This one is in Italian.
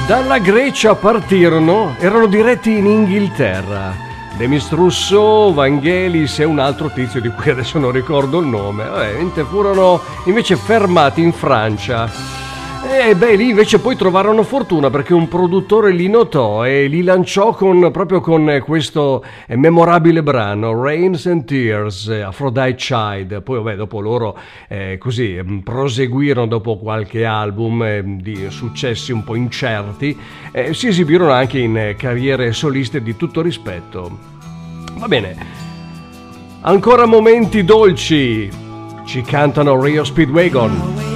Dalla Grecia partirono, erano diretti in Inghilterra. Demis Rousseau, Vangelis e un altro tizio di cui adesso non ricordo il nome. Furono invece fermati in Francia. E lì invece poi trovarono fortuna perché un produttore li notò e li lanciò proprio con questo memorabile brano Rains and Tears, Aphrodite Child. Poi dopo loro così proseguirono dopo qualche album di successi un po' incerti, si esibirono anche in carriere soliste di tutto rispetto. Va bene, ancora momenti dolci, ci cantano Rio Speedwagon.